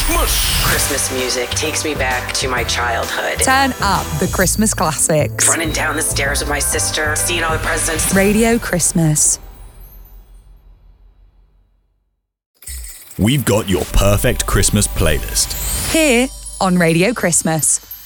Christmas. Christmas music takes me back to my childhood. Turn up the Christmas classics. Running down the stairs with my sister, seeing all the presents. Radio Christmas. We've got your perfect Christmas playlist. Here on Radio Christmas.